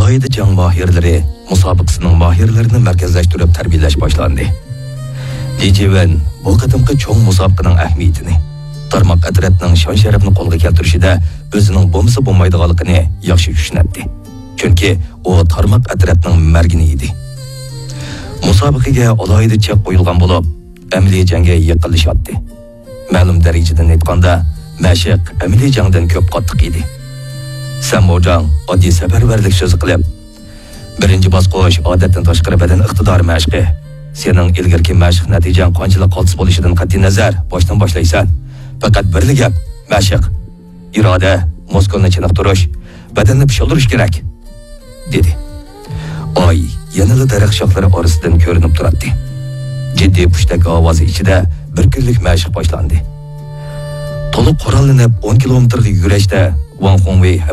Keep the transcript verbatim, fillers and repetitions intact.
alayida jang mahirlari musobaqasining mahirlarini markazlashtirib tarbiyalash boshlandi. Lijiven bu qadimgi cho'ng musobaqaning ahamiyatini, tarmoq atratining shon sharafini qo'lga keltirishida o'zining bo'lmasa bo'lmaydiganligini yaxshi tushunadi. Chunki u tarmoq atratining margini edi. Musobaqaga alayida chek qo'yilgan bo'lib, amaliy jangga yaqinlashyapti. Ma'lum darajadan aytganda, mashq amaliy jangdan ko'p qattiq edi. Samojang oddiy safarbarlik so'zi qilib, birinchi bosqich odatdan tashqari badan iqtidori mashqi. Sening ilgirki mashq natijang qanchalik qaltis bo'lishidan qat'iy nazar boshdan boshlaysan. Faqat bir gap, mashq, iroda, muskulni chiniqtirish, badanni pishildirish kerak, dedi. Oy yanada daraxt shoxlari orasidan ko'rinib turadi. Jiddiy pushtak ovozi ichida bir kunlik mashq boshlandi. To'liq qurollanib o'n kilometrga yurishda Wang Hongwei